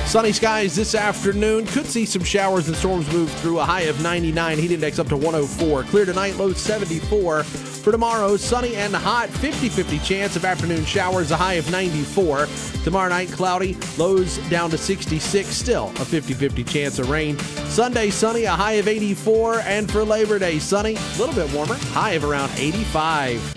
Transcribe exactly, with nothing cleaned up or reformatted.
Sunny skies this afternoon. Could see some showers and storms move through. A high of ninety-nine. Heat index up to one oh four. Clear tonight, low seventy-four. For tomorrow, sunny and hot. fifty-fifty chance of afternoon showers. A high of ninety-four. Tomorrow night, cloudy. Lows down to sixty-six. Still a fifty-fifty chance of rain. Sunday, sunny. A high of eighty-four. And for Labor Day, sunny. A little bit warmer. High of around eighty-five.